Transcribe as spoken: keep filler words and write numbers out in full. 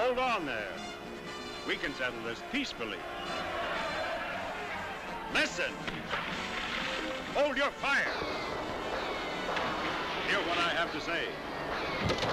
Hold on there. We can settle this peacefully. Listen! Hold your fire! Hear what I have to say.